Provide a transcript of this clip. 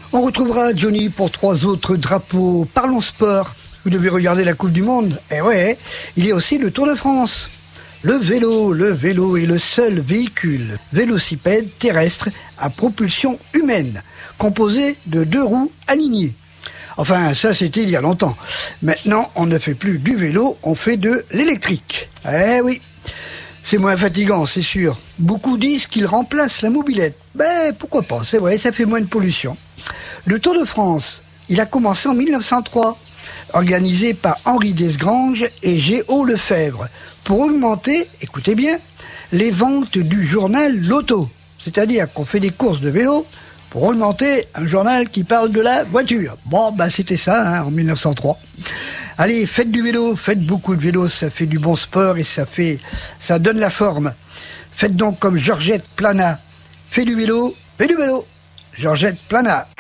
On retrouvera Johnny pour 3 autres drapeaux. Parlons sport. Vous devez regarder la Coupe du Monde. Eh ouais, il y a aussi le Tour de France. Le vélo est le seul véhicule vélocipède terrestre à propulsion humaine, composé de 2 roues alignées. Enfin, ça c'était il y a longtemps. Maintenant, on ne fait plus du vélo, on fait de l'électrique. Eh oui, c'est moins fatigant, c'est sûr. Beaucoup disent qu'il remplace la mobilette. Ben, pourquoi pas, c'est vrai, ça fait moins de pollution. Le Tour de France, il a commencé en 1903, organisé par Henri Desgranges et Géo Lefebvre, pour augmenter, écoutez bien, les ventes du journal Loto. C'est-à-dire qu'on fait des courses de vélo pour augmenter un journal qui parle de la voiture. Bon, bah c'était ça, en 1903. Allez, faites du vélo, faites beaucoup de vélo, ça fait du bon sport et ça donne la forme. Faites donc comme Georgette Plana. Fais du vélo, Georgette Plana.